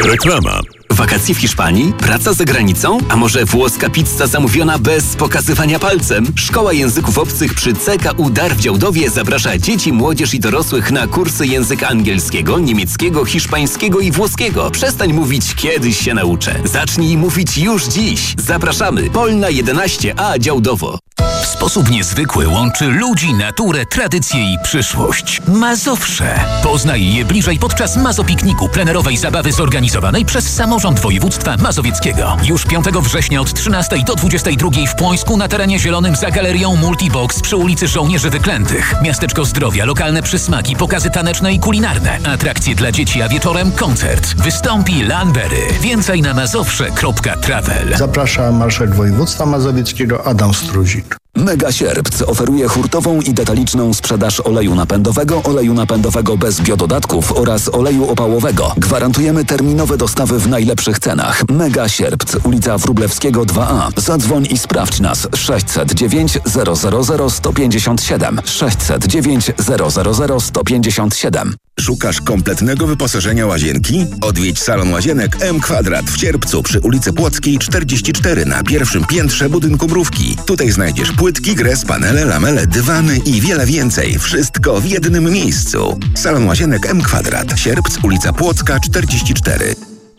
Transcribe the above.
Reklama. Wakacje w Hiszpanii? Praca za granicą? A może włoska pizza zamówiona bez pokazywania palcem? Szkoła Języków Obcych przy CKU Dar w Działdowie zaprasza dzieci, młodzież i dorosłych na kursy języka angielskiego, niemieckiego, hiszpańskiego i włoskiego. Przestań mówić kiedyś się nauczę. Zacznij mówić już dziś. Zapraszamy. Polna 11A Działdowo. W sposób niezwykły łączy ludzi, naturę, tradycję i przyszłość. Mazowsze. Poznaj je bliżej podczas Mazopikniku, plenerowej zabawy zorganizowanej przez Samorząd Województwa Mazowieckiego. Już 5 września od 13 do 22 w Płońsku na terenie zielonym za galerią Multibox przy ulicy Żołnierzy Wyklętych. Miasteczko Zdrowia, lokalne przysmaki, pokazy taneczne i kulinarne, atrakcje dla dzieci, a wieczorem koncert. Wystąpi Lanbery. Więcej na mazowsze.travel. Zaprasza marszałek województwa mazowieckiego Adam Struzik. Mega Sierpc oferuje hurtową i detaliczną sprzedaż oleju napędowego bez biododatków oraz oleju opałowego. Gwarantujemy terminowe dostawy w najlepszych cenach. Mega Sierpc, ulica Wróblewskiego 2A. Zadzwoń i sprawdź nas 609 000 157 609 000 157. Szukasz kompletnego wyposażenia łazienki? Odwiedź salon łazienek M Kwadrat w Sierpcu przy ulicy Płockiej 44 na pierwszym piętrze budynku Mrówki. Tutaj znajdziesz płytki, gres, panele, lamele, dywany i wiele więcej. Wszystko w jednym miejscu. Salon łazienek M Kwadrat. Sierpc, ulica Płocka 44.